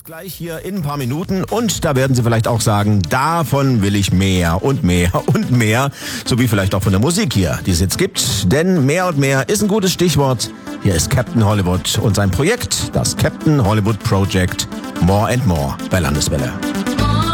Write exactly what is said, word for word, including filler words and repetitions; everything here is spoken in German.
Gleich hier in ein paar Minuten und da werden Sie vielleicht auch sagen, davon will ich mehr und mehr und mehr, so wie vielleicht auch von der Musik hier, die es jetzt gibt, denn mehr und mehr ist ein gutes Stichwort. Hier ist Captain Hollywood und sein Projekt, das Captain Hollywood Project, More and More bei Landeswelle.